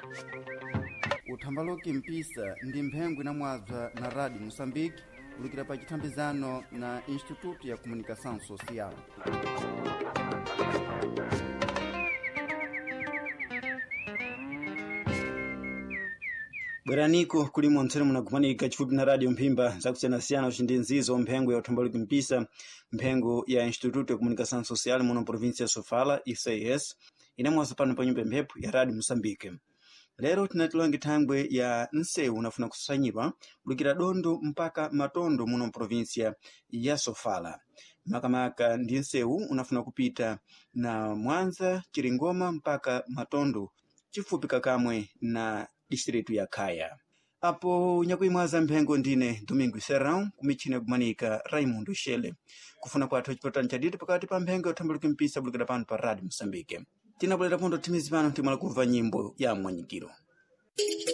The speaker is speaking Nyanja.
Uthambaluki mpisa ndi mphengo inamwabva na Rádio Moçambique kulikira pa chithambizano na Instituto ya Comunicação Social. Bweraniko kulimo ntsene munagumanika chifupi na Radio Mpimba zakusiyanasiyana ushindi nzizo mphengo ya uthambaluki mpisa mphengo ya Instituto ya Comunicação Social muno província ya Sofala ICS inamwaza pano pa nyumba mphepo ya Radio Moçambique. Lero tinatilonga thangwe ya nsewu unafuna kusanyipa bulikira dondo mpaka matondo muno província ya Sofala. Makamaka ndi nsewu unafuna kupita na Mwanza, Chiringoma mpaka matondo chifupi kakamwe na distritu ya Kaya. Apo nyakuimwaza mphengo ndine Domingo Serrão kumichina kumanika Raimundo Shele. Kufuna kwathu chipotani chadidi pakati pa mphengo ya uthambaluki mpisa bulikira pano pa Radio Moçambique. Tinabulera pondo timizi pano timala kuva nyimbo ya mwanyikiro.